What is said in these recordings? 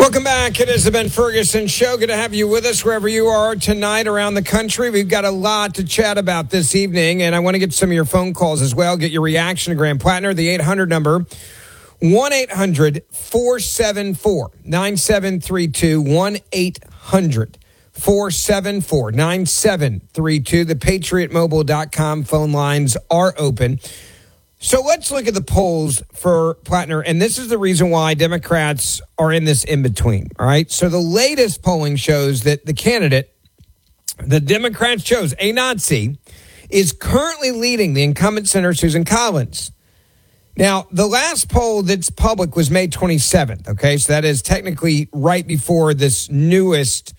Welcome back. It is the Ben Ferguson Show. Good to have you with us wherever you are tonight around the country. We've got a lot to chat about this evening, and I want to get some of your phone calls as well. Get your reaction to Graham Plattner. The 800 number, 1-800-474-9732, 1-800-474-9732. The PatriotMobile.com phone lines are open. So let's look at the polls for Plattner, and this is the reason why Democrats are in this in-between, all right? So the latest polling shows that the candidate the Democrats chose, a Nazi, is currently leading the incumbent Senator Susan Collins. Now, the last poll that's public was May 27th, okay? So that is technically right before this newest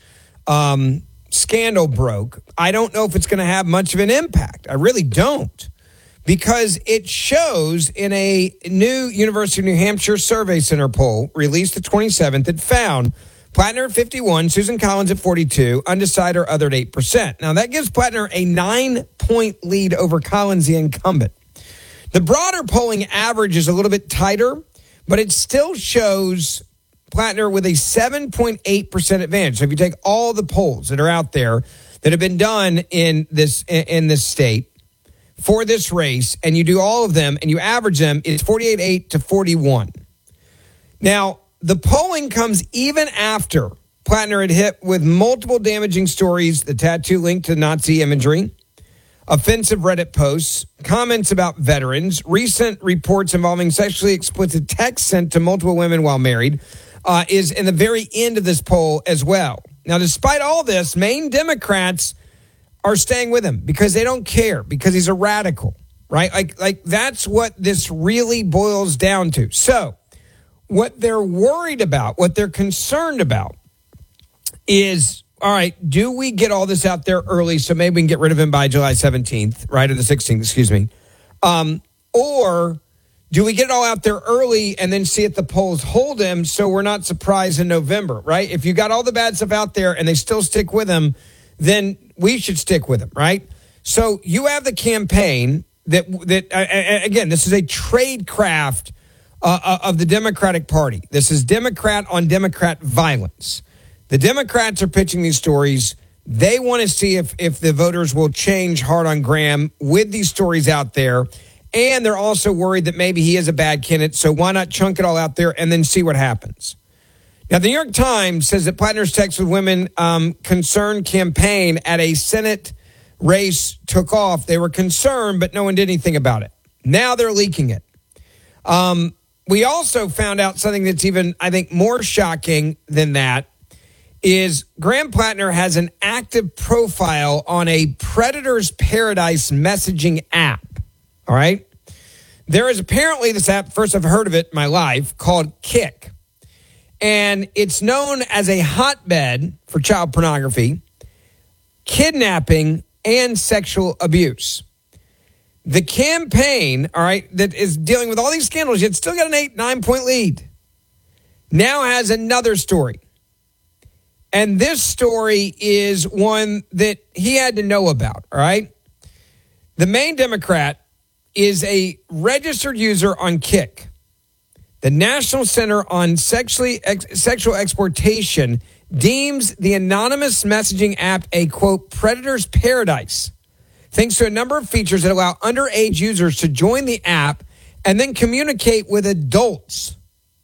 scandal broke. I don't know if it's going to have much of an impact. I really don't. Because it shows in a new University of New Hampshire Survey Center poll released the 27th, it found Plattner at 51, Susan Collins at 42, undecided or other at 8%. Now, that gives Plattner a 9-point lead over Collins, the incumbent. The broader polling average is a little bit tighter, but it still shows Plattner with a 7.8% advantage. So if you take all the polls that are out there that have been done in this state, for this race, and you do all of them, and you average them, it's 48-8 to 41. Now, the polling comes even after Plattner had hit with multiple damaging stories, the tattoo linked to Nazi imagery, offensive Reddit posts, comments about veterans, recent reports involving sexually explicit texts sent to multiple women while married, is in the very end of this poll as well. Now, despite all this, Maine Democrats are staying with him because they don't care, because he's a radical, right? Like that's what this really boils down to. So what they're worried about, what they're concerned about is, all right, do we get all this out there early so maybe we can get rid of him by July 17th, right, or the 16th, excuse me. Or do we get it all out there early and then see if the polls hold him so we're not surprised in November, right? If you got all the bad stuff out there and they still stick with him, then we should stick with him, right? So you have the campaign that again, this is a trade craft of the Democratic Party. This is Democrat on Democrat violence. The Democrats are pitching these stories. They want to see if the voters will change hard on Graham with these stories out there. And they're also worried that maybe he is a bad candidate. So why not chunk it all out there and then see what happens? Now, the New York Times says that Plattner's text with women concerned campaign at a Senate race took off. They were concerned, but no one did anything about it. Now they're leaking it. We also found out something that's even, I think, more shocking than that is Graham Plattner has an active profile on a Predator's Paradise messaging app. All right? There is apparently this app, first I've heard of it in my life, called Kik. And it's known as a hotbed for child pornography, kidnapping, and sexual abuse. The campaign, all right, that is dealing with all these scandals, yet still got an 8-9 point lead, now has another story. And this story is one that he had to know about, all right? The Maine Democrat is a registered user on Kik. The National Center on Sexual Exploitation deems the anonymous messaging app a, quote, predator's paradise, thanks to a number of features that allow underage users to join the app and then communicate with adults.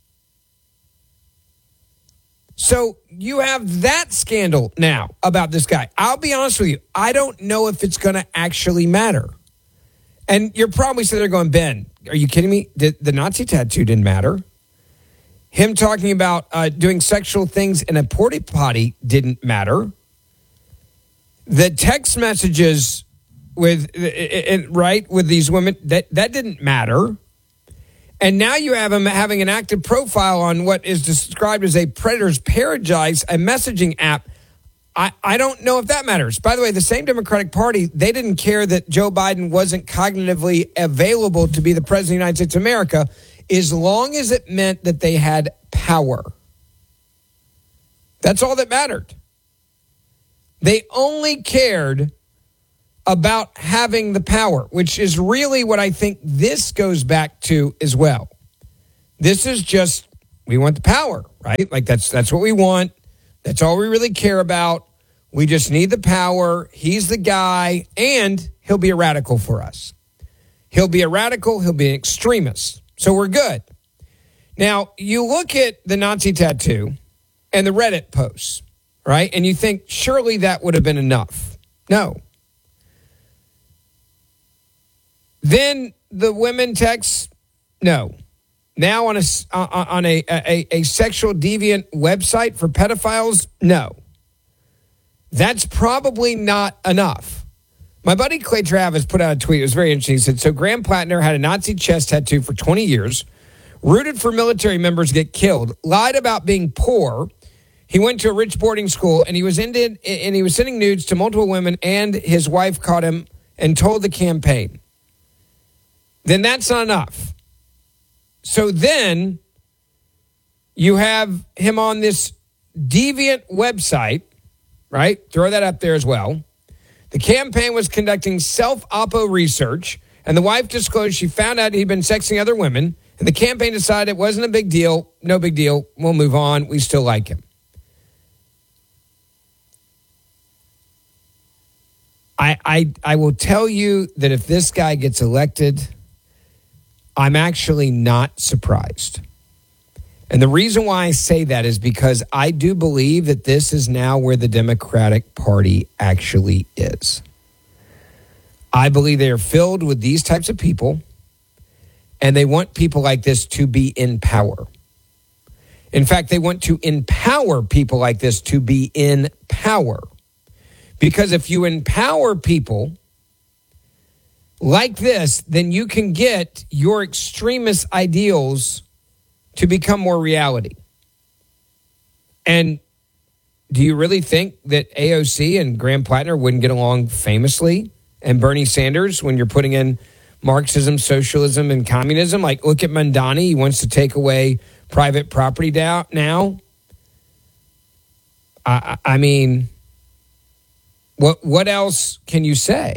So you have that scandal now about this guy. I'll be honest with you. I don't know if it's going to actually matter. And you're probably sitting there going, Ben, are you kidding me? The Nazi tattoo didn't matter. Him talking about doing sexual things in a porta potty didn't matter. The text messages with these women, that didn't matter. And now you have him having an active profile on what is described as a Predator's Paradise, a messaging app. I don't know if that matters. By the way, the same Democratic Party, they didn't care that Joe Biden wasn't cognitively available to be the president of the United States of America as long as it meant that they had power. That's all that mattered. They only cared about having the power, which is really what I think this goes back to as well. This is just, we want the power. right? Like that's what we want. That's all we really care about. We just need the power. He's the guy, and he'll be a radical for us. He'll be a radical. He'll be an extremist. So we're good. Now, you look at the Nazi tattoo and the Reddit posts, right? And you think, surely that would have been enough. No. Then the women text, no. Now on a sexual deviant website for pedophiles, no. That's probably not enough. My buddy Clay Travis put out a tweet. It was very interesting. He said, so Graham Plattner had a Nazi chest tattoo for 20 years, rooted for military members to get killed, lied about being poor. He went to a rich boarding school, and he was sending nudes to multiple women, and his wife caught him and told the campaign. Then that's not enough. So then you have him on this deviant website, right? Throw that up there as well. The campaign was conducting self-oppo research, and the wife disclosed she found out he'd been sexting other women, and the campaign decided it wasn't a big deal. No big deal. We'll move on. We still like him. I will tell you that if this guy gets elected, I'm actually not surprised. And the reason why I say that is because I do believe that this is now where the Democratic Party actually is. I believe they are filled with these types of people, and they want people like this to be in power. In fact, they want to empower people like this to be in power. Because if you empower people like this, then you can get your extremist ideals to become more reality. And do you really think that AOC and Graham Plattner wouldn't get along famously? And Bernie Sanders, when you're putting in Marxism, socialism, and communism? Like, look at Mandani. He wants to take away private property now. I mean, what else can you say?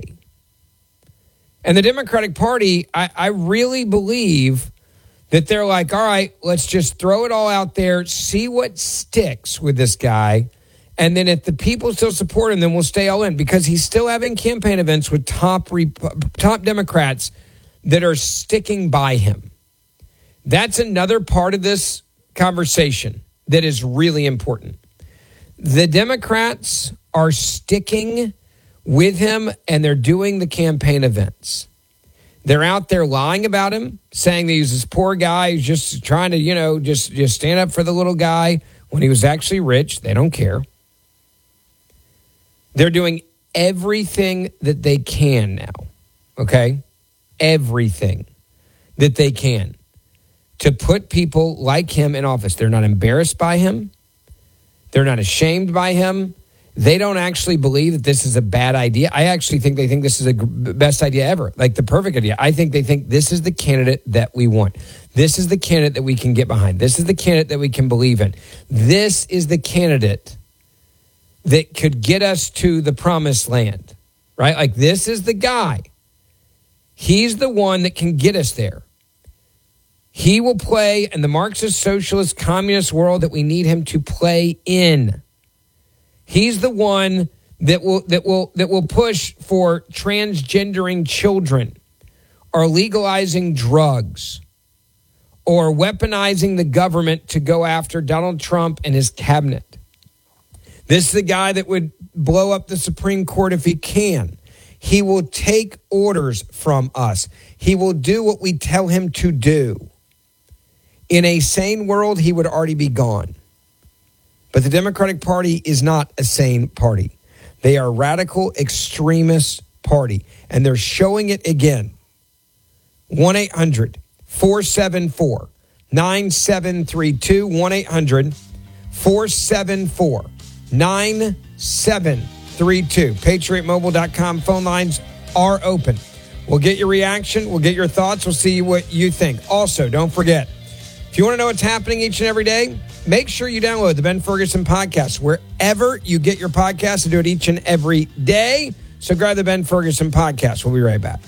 And the Democratic Party, I really believe that they're like, all right, let's just throw it all out there, see what sticks with this guy. And then if the people still support him, then we'll stay all in, because he's still having campaign events with top Democrats that are sticking by him. That's another part of this conversation that is really important. The Democrats are sticking with him, and they're doing the campaign events. They're out there lying about him, saying that he's this poor guy who's just trying to, just stand up for the little guy when he was actually rich. They don't care. They're doing everything that they can now, okay? Everything that they can to put people like him in office. They're not embarrassed by him. They're not ashamed by him. They don't actually believe that this is a bad idea. I actually think they think this is the best idea ever, like the perfect idea. I think they think this is the candidate that we want. This is the candidate that we can get behind. This is the candidate that we can believe in. This is the candidate that could get us to the promised land, right? Like, this is the guy. He's the one that can get us there. He will play in the Marxist, socialist, communist world that we need him to play in. He's the one that will push for transgendering children, or legalizing drugs, or weaponizing the government to go after Donald Trump and his cabinet. This is the guy that would blow up the Supreme Court if he can. He will take orders from us. He will do what we tell him to do. In a sane world, he would already be gone. But the Democratic Party is not a sane party. They are a radical extremist party, and they're showing it again. 1-800-474-9732, 1-800-474-9732. PatriotMobile.com phone lines are open. We'll get your reaction. We'll get your thoughts. We'll see what you think. Also, don't forget, if you want to know what's happening each and every day, make sure you download the Ben Ferguson podcast wherever you get your podcasts. I do it each and every day. So grab the Ben Ferguson podcast. We'll be right back.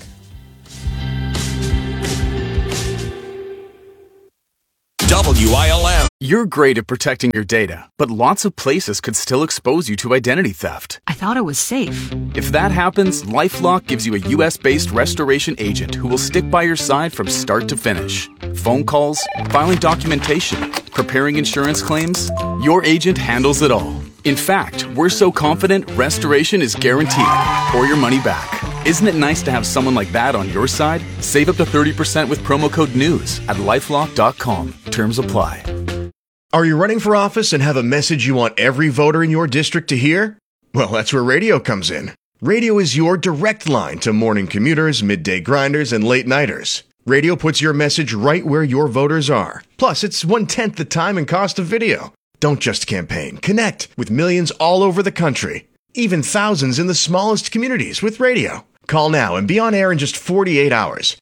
WILM. You're great at protecting your data, but lots of places could still expose you to identity theft. I thought it was safe. If that happens, LifeLock gives you a U.S.-based restoration agent who will stick by your side from start to finish. Phone calls, filing documentation, preparing insurance claims, your agent handles it all. In fact, we're so confident restoration is guaranteed or your money back. Isn't it nice to have someone like that on your side? Save up to 30% with promo code NEWS at LifeLock.com. Terms apply. Are you running for office and have a message you want every voter in your district to hear? Well, that's where radio comes in. Radio is your direct line to morning commuters, midday grinders, and late-nighters. Radio puts your message right where your voters are. Plus, it's 1/10 the time and cost of video. Don't just campaign. Connect with millions all over the country. Even thousands in the smallest communities with radio. Call now and be on air in just 48 hours.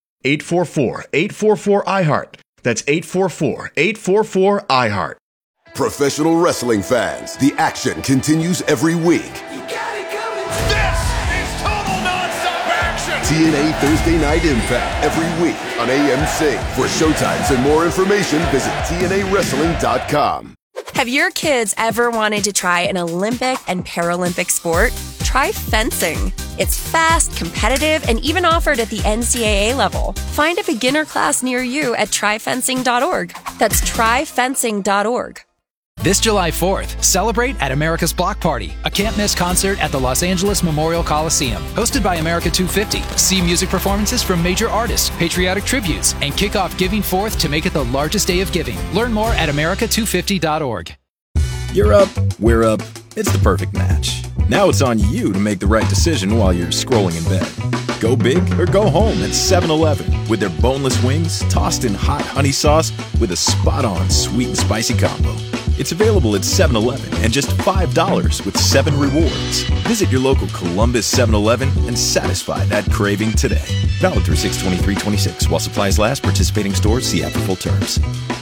844-844-IHEART. That's 844-844-IHEART. Professional wrestling fans, the action continues every week. You got it coming. This is total nonstop action. TNA Thursday Night Impact every week on AMC. For showtimes and more information, visit TNAWrestling.com. Have your kids ever wanted to try an Olympic and Paralympic sport? Try fencing. It's fast, competitive, and even offered at the NCAA level. Find a beginner class near you at tryfencing.org. That's tryfencing.org. This July 4th, celebrate at America's Block Party, a can't-miss concert at the Los Angeles Memorial Coliseum. Hosted by America 250. See music performances from major artists, patriotic tributes, and kick off Giving Forth to make it the largest day of giving. Learn more at america250.org. You're up, we're up. It's the perfect match. Now it's on you to make the right decision while you're scrolling in bed. Go big or go home at 7-Eleven with their boneless wings tossed in hot honey sauce with a spot-on sweet and spicy combo. It's available at 7-Eleven and just $5 with 7 rewards. Visit your local Columbus 7-Eleven and satisfy that craving today. Valid through 6/23/26 while supplies last. Participating stores see app for full terms.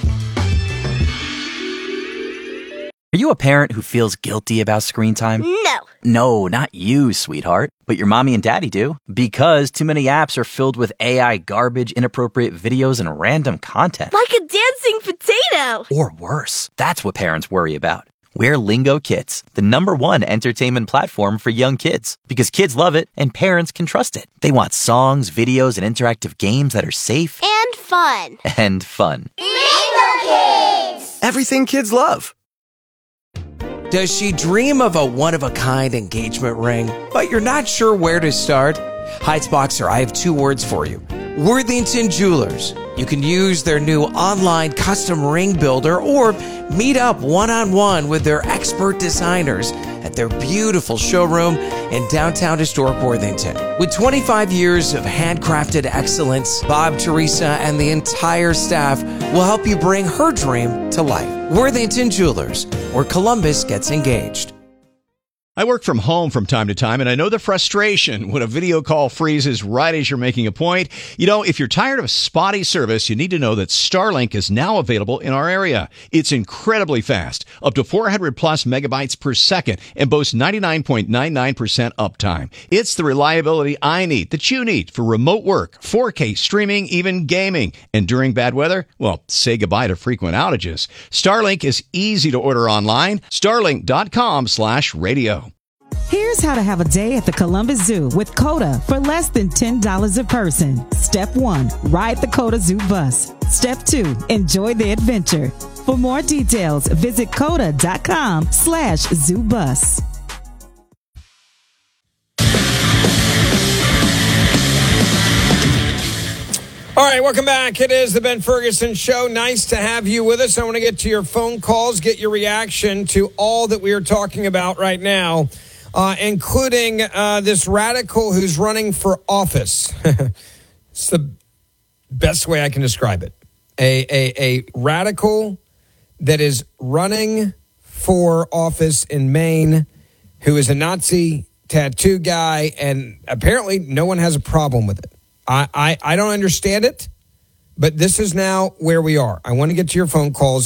Are you a parent who feels guilty about screen time? No. No, not you, sweetheart. But your mommy and daddy do. Because too many apps are filled with AI garbage, inappropriate videos, and random content. Like a dancing potato. Or worse. That's what parents worry about. We're Lingo Kids, the #1 entertainment platform for young kids. Because kids love it and parents can trust it. They want songs, videos, and interactive games that are safe. And fun. And fun. Lingo Kids! Everything kids love. Does she dream of a one-of-a-kind engagement ring, but you're not sure where to start? Heights Boxer, I have 2 words for you. Worthington Jewelers. You can use their new online custom ring builder or meet up one-on-one with their expert designers at their beautiful showroom in downtown historic Worthington. With 25 years of handcrafted excellence, Bob, Teresa, and the entire staff will help you bring her dream to life. Worthington Jewelers, where Columbus gets engaged. I work from home from time to time, and I know the frustration when a video call freezes right as you're making a point. You know, if you're tired of spotty service, you need to know that Starlink is now available in our area. It's incredibly fast, up to 400 plus megabytes per second, and boasts 99.99% uptime. It's the reliability I need, that you need, for remote work, 4K streaming, even gaming. And during bad weather, well, say goodbye to frequent outages. Starlink is easy to order online. Starlink.com/radio. Here's how to have a day at the Columbus Zoo with COTA for less than $10 a person. Step 1, ride the COTA Zoo bus. Step 2, enjoy the adventure. For more details, visit COTA.com/ZooBus. All right, welcome back. It is the Ben Ferguson Show. Nice to have you with us. I want to get to your phone calls, get your reaction to all that we are talking about right now, including this radical who's running for office. It's the best way I can describe it. A radical that is running for office in Maine, who is a Nazi tattoo guy, and apparently no one has a problem with it. I don't understand it, but this is now where we are. I want to get to your phone calls,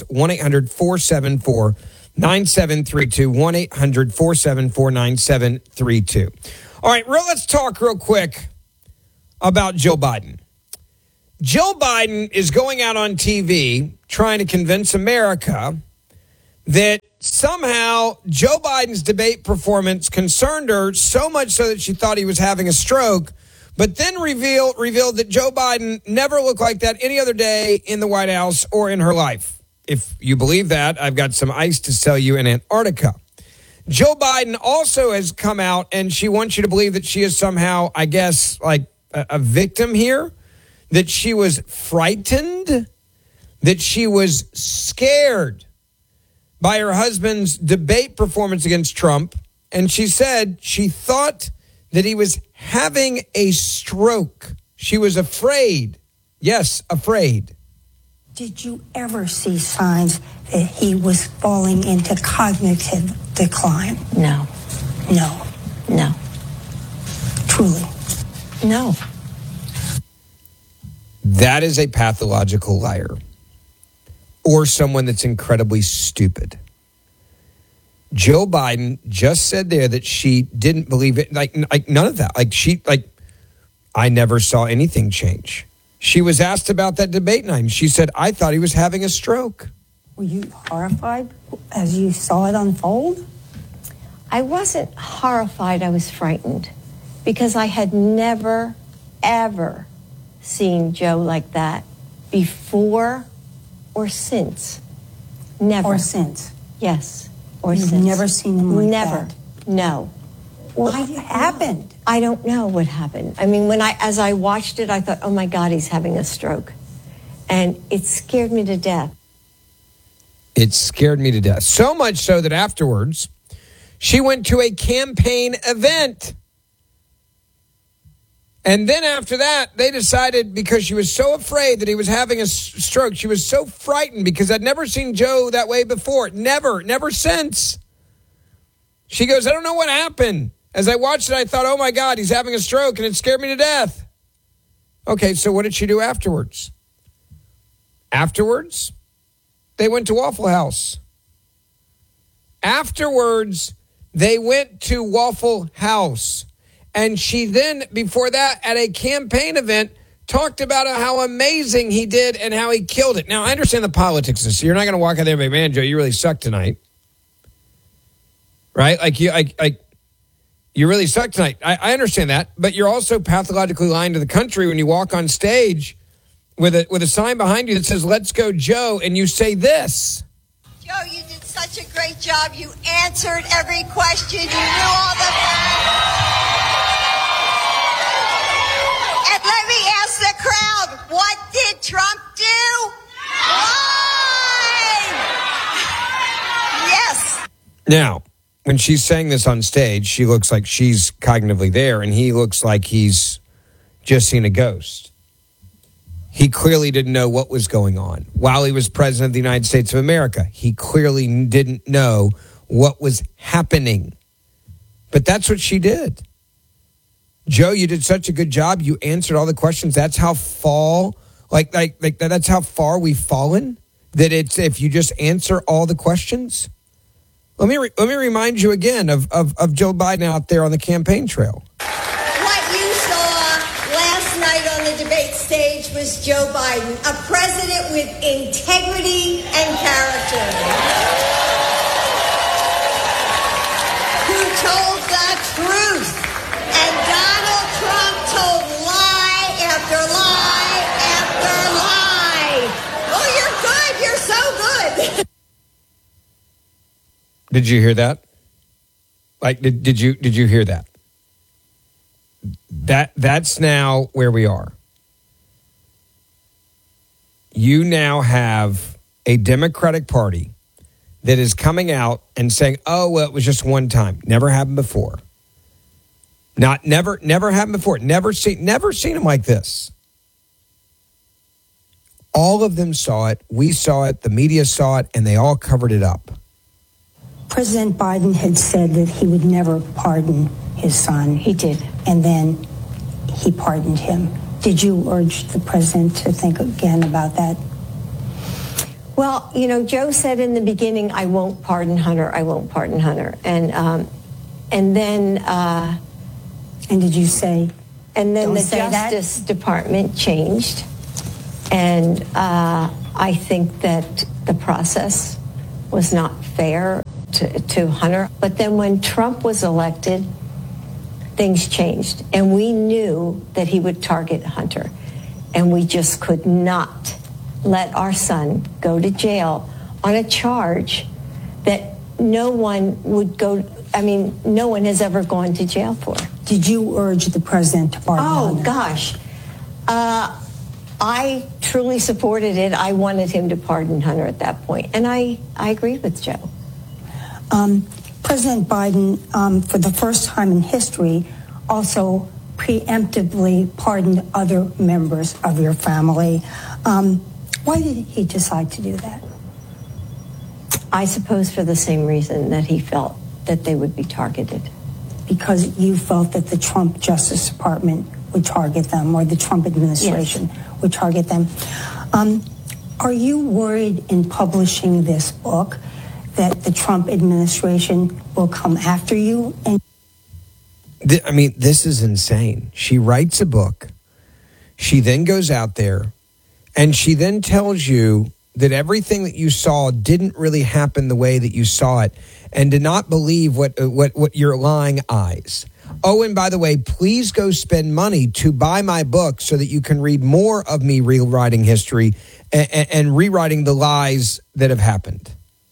1-800-474-9732, 1-800-474-9732. All right, let's talk real quick about Joe Biden. Joe Biden is going out on TV trying to convince America that somehow Joe Biden's debate performance concerned her so much so that she thought he was having a stroke, but then revealed that Joe Biden never looked like that any other day in the White House or in her life. If you believe that, I've got some ice to sell you in Antarctica. Joe Biden also has come out, and she wants you to believe that she is somehow, I guess, like a victim here, that she was frightened, that she was scared by her husband's debate performance against Trump. And she said she thought that he was having a stroke. She was afraid. Yes, afraid. Did you ever see signs that he was falling into cognitive decline? No. No. No. Truly? No. That is a pathological liar. Or someone that's incredibly stupid. Joe Biden just said there that she didn't believe it. Like none of that. I never saw anything change. She was asked about that debate night, and she said, I thought he was having a stroke. Were you horrified as you saw it unfold? I wasn't horrified. I was frightened because I had never, ever seen Joe like that before or since. Never. Or since? Yes. Or You've since. Never seen him like never. that? No. What happened? I don't know what happened. I mean, as I watched it, I thought, oh my God, he's having a stroke. And it scared me to death. It scared me to death. So much so that afterwards, she went to a campaign event. And then after that, they decided, because she was so afraid that he was having a stroke, she was so frightened because I'd never seen Joe that way before. Never since. She goes, I don't know what happened. As I watched it, I thought, oh my God, he's having a stroke, and it scared me to death. Okay, so what did she do afterwards? Afterwards, they went to Waffle House. Afterwards, they went to Waffle House. And she then, before that, at a campaign event, talked about how amazing he did and how he killed it. Now, I understand the politics of this. So you're not going to walk out there and be, man, Joe, you really suck tonight. Right? You really suck tonight. I understand that. But you're also pathologically lying to the country when you walk on stage with a sign behind you that says, let's go, Joe, and you say this. Joe, you did such a great job. You answered every question. You knew all the... And let me ask the crowd, what did Trump do? Lie! Yes. Now, when she's saying this on stage, she looks like she's cognitively there, and he looks like he's just seen a ghost. He clearly didn't know what was going on. While he was president of the United States of America, he clearly didn't know what was happening. But that's what she did. Joe, you did such a good job. You answered all the questions. That's how that's how far we've fallen. That it's if you just answer all the questions. Let me remind you again of Joe Biden out there on the campaign trail. What you saw last night on the debate stage was Joe Biden, a president with integrity and character, who told the truth. And Donald Trump told lie after lie after lie. Oh, you're good. You're so good. Did you hear that? Did you hear that? That's now where we are. You now have a Democratic Party that is coming out and saying, "Oh, well, it was just one time. Never happened before." Never happened before. Never seen him like this. All of them saw it. We saw it. The media saw it, and they all covered it up. President Biden had said that he would never pardon his son. He did. And then he pardoned him. Did you urge the president to think again about that? Well, Joe said in the beginning, I won't pardon Hunter. I won't pardon Hunter. And then... And did you say? And then the Justice Department changed. And I think that the process was not fair to Hunter. But then when Trump was elected, things changed. And we knew that he would target Hunter. And we just could not let our son go to jail on a charge that no one would go, no one has ever gone to jail for. Did you urge the president to pardon Hunter? Gosh. I truly supported it. I wanted him to pardon Hunter at that point. And I agree with Joe. President Biden, for the first time in history, also preemptively pardoned other members of your family. Why did he decide to do that? I suppose for the same reason that he felt that they would be targeted. Because you felt that the Trump Justice Department would target them, or the Trump administration would target them. Are you worried in publishing this book that the Trump administration will come after you? This is insane. She writes a book. She then goes out there and she then tells you that everything that you saw didn't really happen the way that you saw it, and to not believe what your lying eyes. Oh, and by the way, please go spend money to buy my book so that you can read more of me rewriting history and rewriting the lies that have happened.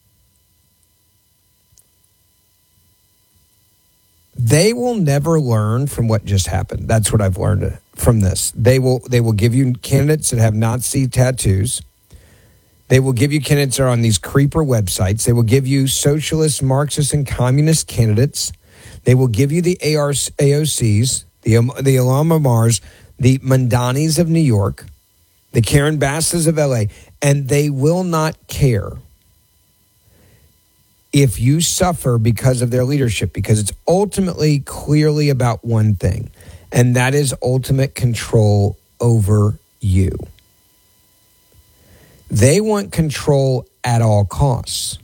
They will never learn from what just happened. That's what I've learned from this. They will give you candidates that have Nazi tattoos. They will give you candidates that are on these creeper websites. They will give you socialist, Marxist, and communist candidates. They will give you the AOCs, the Ilhan Omars, the Mandanis of New York, the Karen Basses of LA, and they will not care if you suffer because of their leadership, because it's ultimately clearly about one thing, and that is ultimate control over you. They want control at all costs.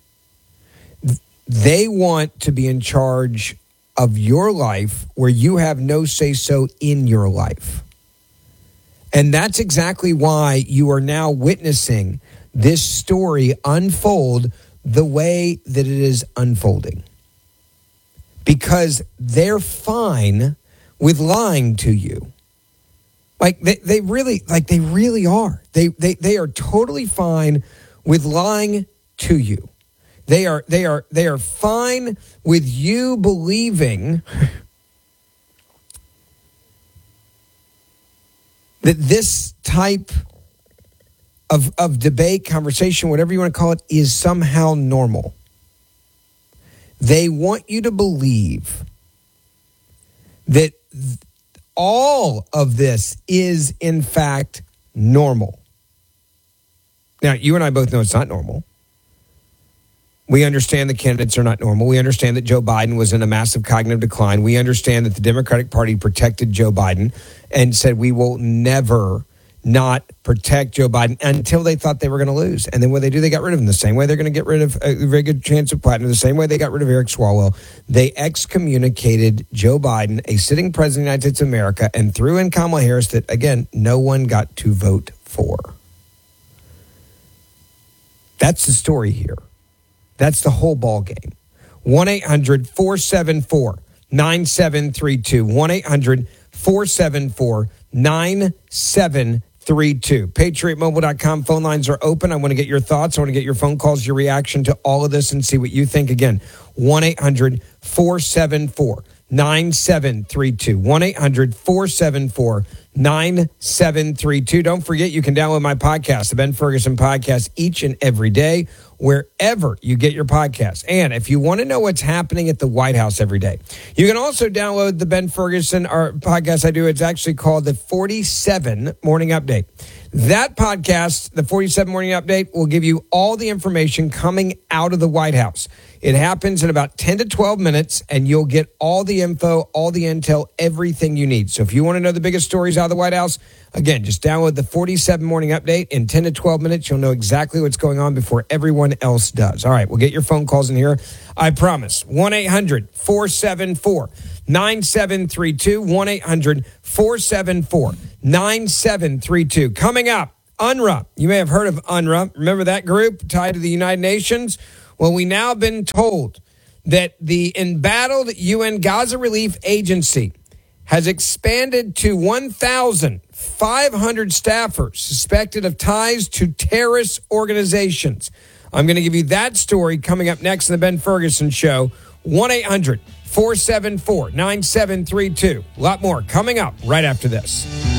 They want to be in charge of your life where you have no say-so in your life. And that's exactly why you are now witnessing this story unfold the way that it is unfolding. Because they're fine with lying to you. They really are. They are totally fine with lying to you. They are fine with you believing that this type of debate, conversation, whatever you want to call it, is somehow normal. They want you to believe that all of this is, in fact, normal. Now, you and I both know it's not normal. We understand the candidates are not normal. We understand that Joe Biden was in a massive cognitive decline. We understand that the Democratic Party protected Joe Biden and said we will never not protect Joe Biden until they thought they were going to lose. And then what they do, they got rid of him. The same way they're going to get rid of a very good chance of Platinum, the same way they got rid of Eric Swalwell. They excommunicated Joe Biden, a sitting president of the United States of America, and threw in Kamala Harris that, again, no one got to vote for. That's the story here. That's the whole ball game. 1-800-474-9732. 1-800-474-9732. PatriotMobile.com. Phone lines are open. I want to get your thoughts. I want to get your phone calls, your reaction to all of this, and see what you think. Again, 1-800-474-9732. 1-800-474-9732. Don't forget, you can download my podcast, the Ben Ferguson Podcast, each and every day, wherever you get your podcasts. And if you want to know what's happening at the White House every day, you can also download the Ben Ferguson podcast I do. It's actually called the 47 Morning Update. That podcast, the 47 Morning Update, will give you all the information coming out of the White House. It happens in about 10 to 12 minutes, and you'll get all the info, all the intel, everything you need. So if you want to know the biggest stories out of the White House, again, just download the 47 Morning Update. In 10 to 12 minutes, you'll know exactly what's going on before everyone else does. All right, we'll get your phone calls in here. I promise. 1-800-474-9732. 1-800-474-9732. Coming up UNRWA. You may have heard of UNRWA. Remember that group tied to the United Nations? Well, we now have been told that the embattled UN Gaza Relief Agency has expanded to 1,500 staffers suspected of ties to terrorist organizations. I'm going to give you that story coming up next in the Ben Ferguson Show. 1-800-474-9732. A lot more coming up right after this.